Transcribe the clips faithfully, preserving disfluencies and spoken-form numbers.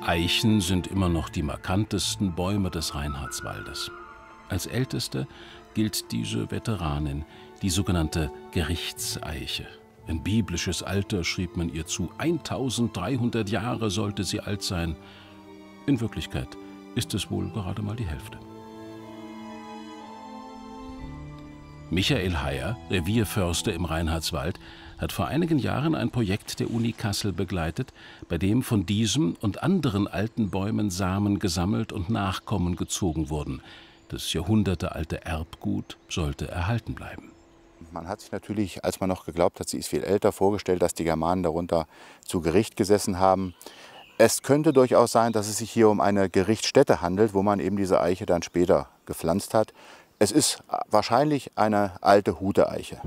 Eichen sind immer noch die markantesten Bäume des Reinhardswaldes. Als älteste gilt diese Veteranin, die sogenannte Gerichtseiche. Ein biblisches Alter schrieb man ihr zu. eintausenddreihundert Jahre sollte sie alt sein. In Wirklichkeit ist es wohl gerade mal die Hälfte. Michael Heyer, Revierförster im Reinhardswald, hat vor einigen Jahren ein Projekt der Uni Kassel begleitet, bei dem von diesem und anderen alten Bäumen Samen gesammelt und Nachkommen gezogen wurden. Das jahrhundertealte Erbgut sollte erhalten bleiben. Man hat sich natürlich, als man noch geglaubt hat, sie ist viel älter, vorgestellt, dass die Germanen darunter zu Gericht gesessen haben. Es könnte durchaus sein, dass es sich hier um eine Gerichtsstätte handelt, wo man eben diese Eiche dann später gepflanzt hat. Es ist wahrscheinlich eine alte Hute-Eiche.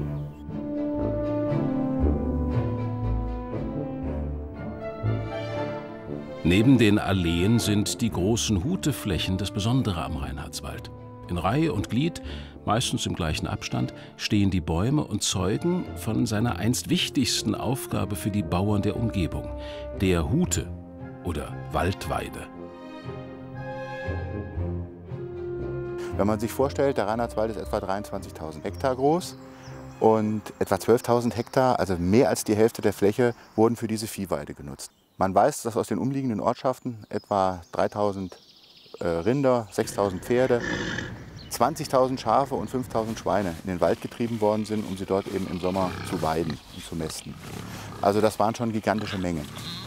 Neben den Alleen sind die großen Huteflächen das Besondere am Reinhardswald. In Reihe und Glied, meistens im gleichen Abstand, stehen die Bäume und zeugen von seiner einst wichtigsten Aufgabe für die Bauern der Umgebung, der Hute oder Waldweide. Wenn man sich vorstellt, der Reinhardswald ist etwa dreiundzwanzigtausend Hektar groß und etwa zwölftausend Hektar, also mehr als die Hälfte der Fläche, wurden für diese Viehweide genutzt. Man weiß, dass aus den umliegenden Ortschaften etwa dreitausend äh, Rinder, sechstausend Pferde, zwanzigtausend Schafe und fünftausend Schweine in den Wald getrieben worden sind, um sie dort eben im Sommer zu weiden und zu mästen. Also das waren schon gigantische Mengen.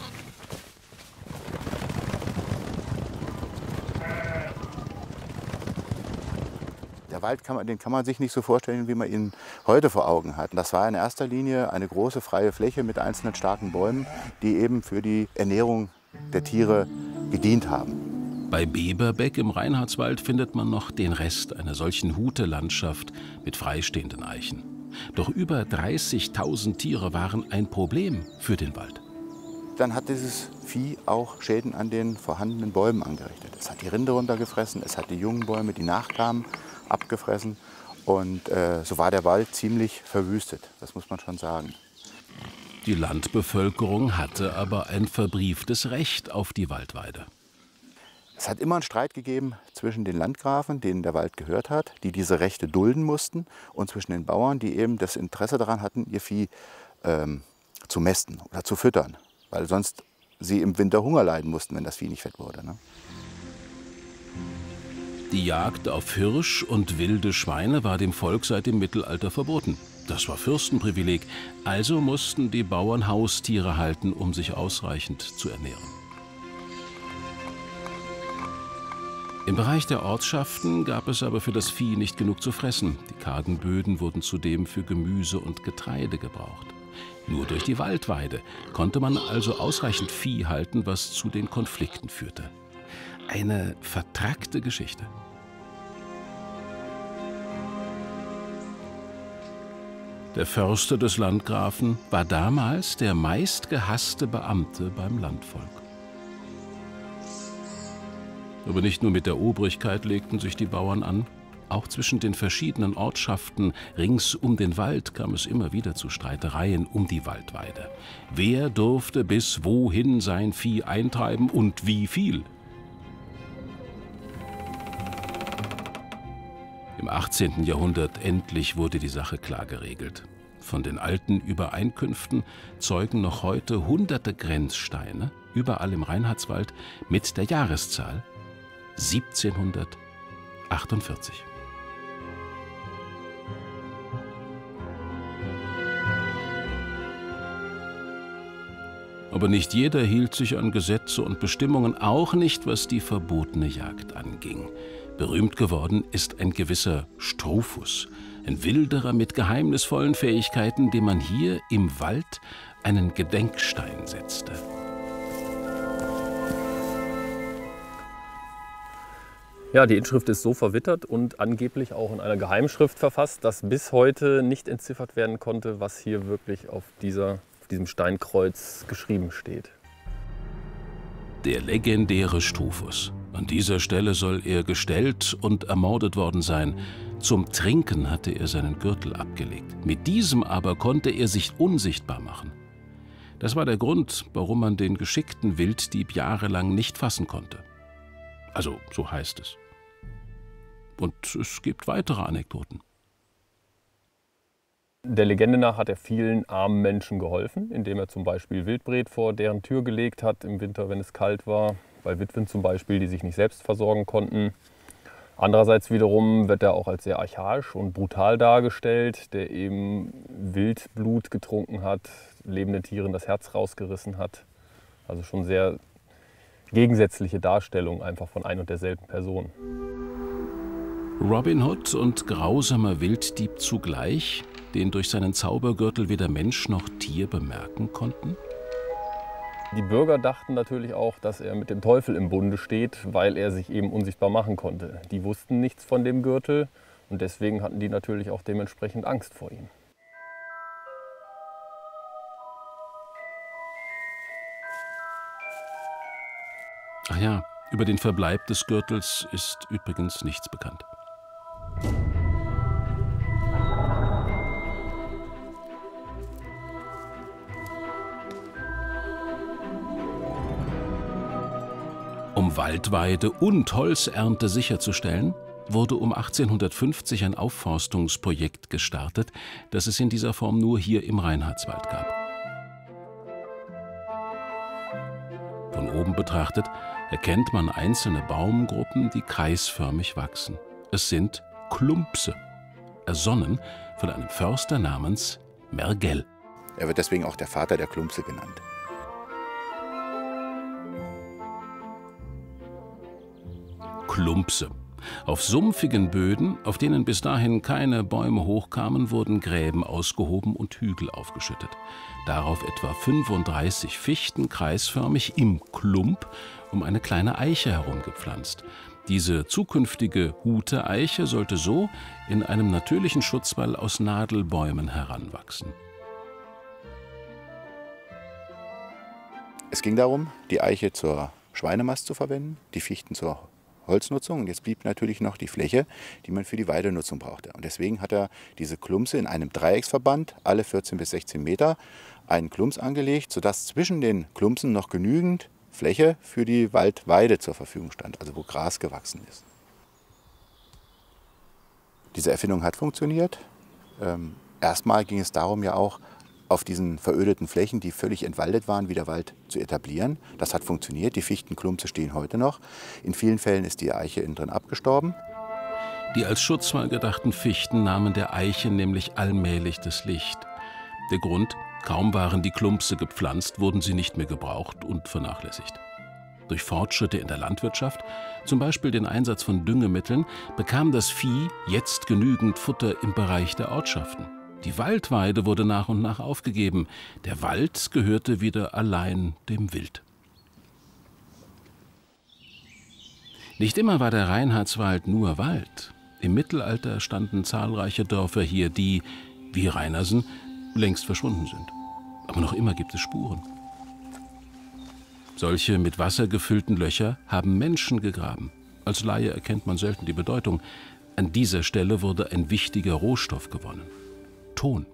Der Wald kann man, den kann man sich nicht so vorstellen, wie man ihn heute vor Augen hat. Das war in erster Linie eine große freie Fläche mit einzelnen starken Bäumen, die eben für die Ernährung der Tiere gedient haben. Bei Beberbeck im Reinhardswald findet man noch den Rest einer solchen Hutelandschaft mit freistehenden Eichen. Doch über dreißigtausend Tiere waren ein Problem für den Wald. Dann hat dieses Vieh auch Schäden an den vorhandenen Bäumen angerichtet. Es hat die Rinde runtergefressen, es hat die jungen Bäume, die nachkamen, abgefressen. Und äh, so war der Wald ziemlich verwüstet, das muss man schon sagen. Die Landbevölkerung hatte aber ein verbrieftes Recht auf die Waldweide. Es hat immer einen Streit gegeben zwischen den Landgrafen, denen der Wald gehört hat, die diese Rechte dulden mussten, und zwischen den Bauern, die eben das Interesse daran hatten, ihr Vieh ähm, zu mästen oder zu füttern, weil sonst sie im Winter Hunger leiden mussten, wenn das Vieh nicht fett wurde, ne? Die Jagd auf Hirsch und wilde Schweine war dem Volk seit dem Mittelalter verboten. Das war Fürstenprivileg, also mussten die Bauern Haustiere halten, um sich ausreichend zu ernähren. Im Bereich der Ortschaften gab es aber für das Vieh nicht genug zu fressen. Die kargen Böden wurden zudem für Gemüse und Getreide gebraucht. Nur durch die Waldweide konnte man also ausreichend Vieh halten, was zu den Konflikten führte. Eine vertrackte Geschichte. Der Förster des Landgrafen war damals der meistgehasste Beamte beim Landvolk. Aber nicht nur mit der Obrigkeit legten sich die Bauern an. Auch zwischen den verschiedenen Ortschaften rings um den Wald kam es immer wieder zu Streitereien um die Waldweide. Wer durfte bis wohin sein Vieh eintreiben und wie viel? Im achtzehnten Jahrhundert endlich wurde die Sache klar geregelt. Von den alten Übereinkünften zeugen noch heute hunderte Grenzsteine, überall im Reinhardswald, mit der Jahreszahl siebzehnhundertachtundvierzig. Aber nicht jeder hielt sich an Gesetze und Bestimmungen, auch nicht, was die verbotene Jagd anging. Berühmt geworden ist ein gewisser Struphus, ein Wilderer mit geheimnisvollen Fähigkeiten, dem man hier im Wald einen Gedenkstein setzte. Ja, die Inschrift ist so verwittert und angeblich auch in einer Geheimschrift verfasst, dass bis heute nicht entziffert werden konnte, was hier wirklich auf, dieser, auf diesem Steinkreuz geschrieben steht. Der legendäre Struphus. An dieser Stelle soll er gestellt und ermordet worden sein. Zum Trinken hatte er seinen Gürtel abgelegt. Mit diesem aber konnte er sich unsichtbar machen. Das war der Grund, warum man den geschickten Wilddieb jahrelang nicht fassen konnte. Also, so heißt es. Und es gibt weitere Anekdoten. Der Legende nach hat er vielen armen Menschen geholfen, indem er zum Beispiel Wildbret vor deren Tür gelegt hat im Winter, wenn es kalt war. Bei Witwen zum Beispiel, die sich nicht selbst versorgen konnten. Andererseits wiederum wird er auch als sehr archaisch und brutal dargestellt, der eben Wildblut getrunken hat, lebenden Tieren das Herz rausgerissen hat. Also schon sehr gegensätzliche Darstellung einfach von ein und derselben Person. Robin Hood und grausamer Wilddieb zugleich, den durch seinen Zaubergürtel weder Mensch noch Tier bemerken konnten? Die Bürger dachten natürlich auch, dass er mit dem Teufel im Bunde steht, weil er sich eben unsichtbar machen konnte. Die wussten nichts von dem Gürtel und deswegen hatten die natürlich auch dementsprechend Angst vor ihm. Ach ja, über den Verbleib des Gürtels ist übrigens nichts bekannt. Um Waldweide und Holzernte sicherzustellen, wurde um achtzehnhundertfünfzig ein Aufforstungsprojekt gestartet, das es in dieser Form nur hier im Reinhardswald gab. Von oben betrachtet erkennt man einzelne Baumgruppen, die kreisförmig wachsen. Es sind Klumpse, ersonnen von einem Förster namens Mergell. Er wird deswegen auch der Vater der Klumpse genannt. Klumpse. Auf sumpfigen Böden, auf denen bis dahin keine Bäume hochkamen, wurden Gräben ausgehoben und Hügel aufgeschüttet. Darauf etwa fünfunddreißig Fichten kreisförmig im Klump um eine kleine Eiche herumgepflanzt. Diese zukünftige Hute-Eiche sollte so in einem natürlichen Schutzwall aus Nadelbäumen heranwachsen. Es ging darum, die Eiche zur Schweinemast zu verwenden, die Fichten zur Holznutzung. Und jetzt blieb natürlich noch die Fläche, die man für die Weidenutzung brauchte. Und deswegen hat er diese Klumpse in einem Dreiecksverband, alle vierzehn bis sechzehn Meter, einen Klumps angelegt, sodass zwischen den Klumpsen noch genügend Fläche für die Waldweide zur Verfügung stand, also wo Gras gewachsen ist. Diese Erfindung hat funktioniert. Ähm, erstmal ging es darum, ja auch auf diesen verödeten Flächen, die völlig entwaldet waren, wieder Wald zu etablieren. Das hat funktioniert. Die Fichtenklumpse stehen heute noch. In vielen Fällen ist die Eiche innen drin abgestorben. Die als Schutzwall gedachten Fichten nahmen der Eiche nämlich allmählich das Licht. Der Grund: kaum waren die Klumpse gepflanzt, wurden sie nicht mehr gebraucht und vernachlässigt. Durch Fortschritte in der Landwirtschaft, zum Beispiel den Einsatz von Düngemitteln, bekam das Vieh jetzt genügend Futter im Bereich der Ortschaften. Die Waldweide wurde nach und nach aufgegeben. Der Wald gehörte wieder allein dem Wild. Nicht immer war der Reinhardswald nur Wald. Im Mittelalter standen zahlreiche Dörfer hier, die, wie Reinersen, längst verschwunden sind. Aber noch immer gibt es Spuren. Solche mit Wasser gefüllten Löcher haben Menschen gegraben. Als Laie erkennt man selten die Bedeutung. An dieser Stelle wurde ein wichtiger Rohstoff gewonnen: Ton.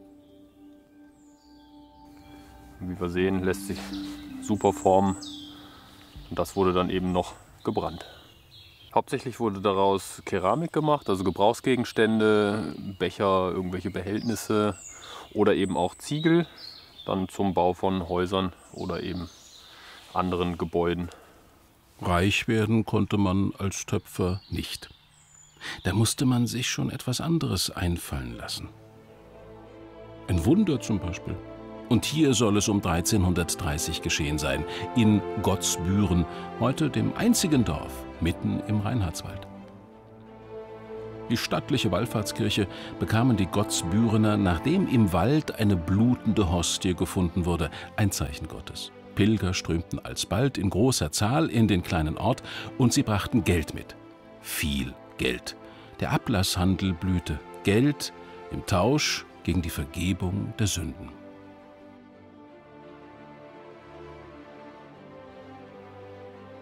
Wie wir sehen, lässt sich super formen. Und das wurde dann eben noch gebrannt. Hauptsächlich wurde daraus Keramik gemacht, also Gebrauchsgegenstände, Becher, irgendwelche Behältnisse oder eben auch Ziegel, dann zum Bau von Häusern oder eben anderen Gebäuden. Reich werden konnte man als Töpfer nicht. Da musste man sich schon etwas anderes einfallen lassen. Ein Wunder zum Beispiel. Und hier soll es um dreizehnhundertdreißig geschehen sein, in Gottsbüren, heute dem einzigen Dorf mitten im Reinhardswald. Die stattliche Wallfahrtskirche bekamen die Gottsbürener, nachdem im Wald eine blutende Hostie gefunden wurde, ein Zeichen Gottes. Pilger strömten alsbald in großer Zahl in den kleinen Ort und sie brachten Geld mit. Viel Geld. Der Ablasshandel blühte. Geld im Tausch gegen die Vergebung der Sünden.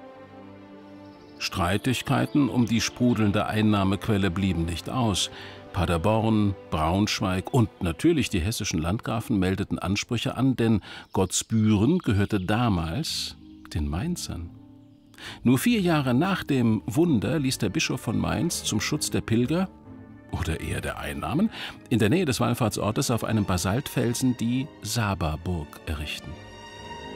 Streitigkeiten um die sprudelnde Einnahmequelle blieben nicht aus. Paderborn, Braunschweig und natürlich die hessischen Landgrafen meldeten Ansprüche an, denn Gottsbüren gehörte damals den Mainzern. Nur vier Jahre nach dem Wunder ließ der Bischof von Mainz zum Schutz der Pilger oder eher der Einnahmen in der Nähe des Wallfahrtsortes auf einem Basaltfelsen die Saberburg errichten.